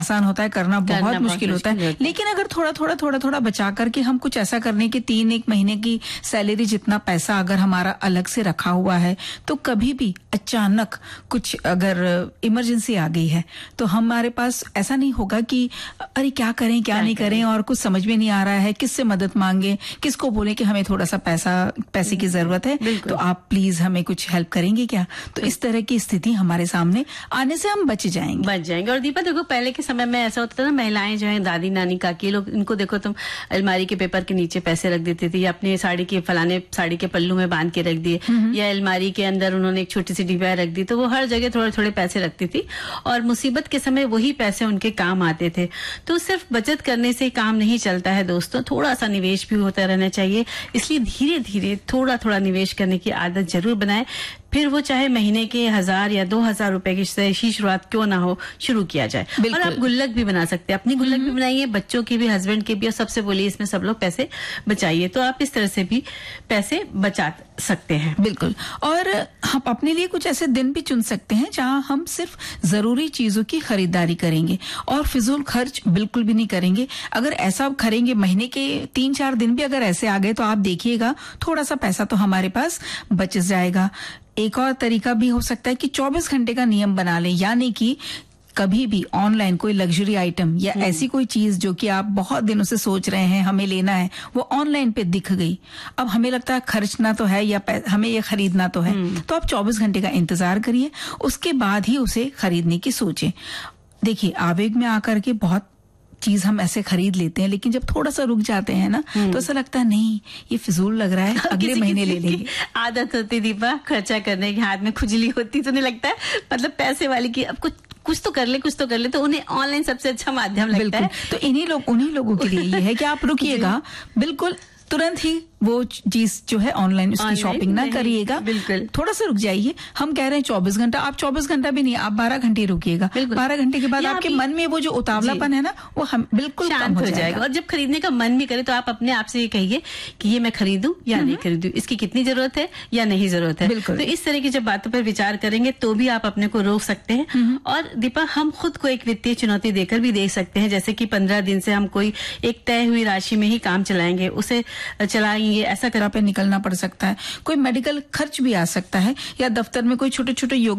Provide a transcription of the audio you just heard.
आसान होता है, करना बहुत मुश्किल होता है। लेकिन अगर थोड़ा थोड़ा बचा करके हम कुछ ऐसा करने की 3 महीने की सैलरी जितना पैसा अगर हमारा अलग से रखा हुआ है, तो कभी भी अचानक कुछ अगर इमरजेंसी आ गई है तो हमारे पास ऐसा नहीं होगा कि अरे क्या करें क्या नहीं करें और कुछ समझ में नहीं आ रहा है, किससे मदद मांगे, किसको बोले कि हमें थोड़ा सा पैसे की जरूरत है, तो आप प्लीज हमें कुछ हेल्प करेंगे क्या। तो इस तरह की स्थिति हमारे सामने आने से हम बच जाएंगे। और दीपा देखो, पहले के समय में ऐसा होता था ना, महिलाएं जो है दादी नानी काकी लोग, इनको देखो तुम अलमारी के पेपर के नीचे पैसे रख देती थी, या अपने साड़ी के पल्लू में बांध के रख दिए, या अलमारी के अंदर उन्होंने एक छोटी सी डिब्बा रख दी, तो वो हर जगह थोड़े थोड़े पैसे रखती थी और मुसीबत के समय वही पैसे उनके काम आते थे। तो सिर्फ बचत करने से काम नहीं चलता है दोस्तों, थोड़ा सा निवेश भी होता रहना चाहिए। इसलिए धीरे धीरे थोड़ा थोड़ा निवेश करने की आदत जरूर बनाए, फिर वो चाहे महीने के 1000 या 2000 रुपए की शुरुआत क्यों ना हो, शुरू किया जाए। और आप गुल्लक भी बना सकते हैं, अपनी गुल्लक भी बनाइए, बच्चों की भी, हस्बैंड की भी, और सबसे बोलिए इसमें सब लोग पैसे बचाइए। तो आप इस तरह से भी पैसे बचा सकते हैं। बिल्कुल। और हम अपने लिए कुछ ऐसे दिन भी चुन सकते हैं जहां हम सिर्फ जरूरी चीजों की खरीदारी करेंगे और फिजूल खर्च बिल्कुल भी नहीं करेंगे। अगर ऐसा करेंगे, महीने के 3-4 दिन भी अगर ऐसे आ गए, तो आप देखिएगा थोड़ा सा पैसा तो हमारे पास बच जाएगा। एक और तरीका भी हो सकता है कि 24 घंटे का नियम बना लें, यानी कि कभी भी ऑनलाइन कोई लग्जरी आइटम या ऐसी कोई चीज जो कि आप बहुत दिनों से सोच रहे हैं हमें लेना है, वो ऑनलाइन पे दिख गई, अब हमें लगता है खर्चना तो है या हमें ये खरीदना तो है, तो आप 24 घंटे का इंतजार करिए, उसके बाद ही उसे खरीदने की सोचें। देखिए, आवेग में आकर के बहुत चीज हम ऐसे खरीद लेते हैं, लेकिन जब थोड़ा सा रुक जाते हैं ना, तो ऐसा लगता है नहीं ये फिजूल लग रहा है, अगले महीने ले लेंगे। आदत होती दीपा खर्चा करने की, हाथ में खुजली होती, तो नहीं लगता है मतलब पैसे वाली की अब कुछ तो कर ले, तो उन्हें ऑनलाइन सबसे अच्छा माध्यम लगता है। तो उन्हीं लोगों के लिए ये है कि आप रुकिएगा, बिल्कुल तुरंत ही वो चीज जो है ऑनलाइन उसकी शॉपिंग ना करिएगा, बिल्कुल थोड़ा सा रुक जाइए। हम कह रहे हैं 24 घंटा, आप 24 घंटा भी नहीं, आप 12 घंटे रुकिएगा। 12 घंटे के बाद आपके मन में वो जो उतावलापन है ना, वो हम बिल्कुल शांत हो जाएगा। और जब खरीदने का मन भी करे, तो आप अपने आप से ये कहिए कि ये मैं खरीदूं या नहीं खरीदूं, इसकी कितनी जरूरत है या नहीं जरूरत है। तो इस तरह की जब बातों पर विचार करेंगे तो भी आप अपने को रोक सकते हैं। और दीपा, हम खुद को एक वित्तीय चुनौती देकर भी देख सकते हैं, जैसे कि 15 दिन से हम कोई एक तय हुई राशि में ही काम चलाएंगे, उसे चलाएंगे, ऐसा करा पे निकलना पड़ सकता है, कोई मेडिकल खर्च भी आ सकता है, या दफ्तर में कोई छोटे छोटे